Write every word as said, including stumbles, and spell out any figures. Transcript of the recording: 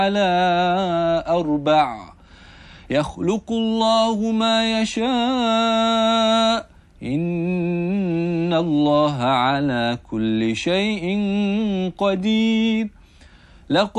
على أربع يخلق الله ما يشاء إن الله على كل شيء قدير. لقد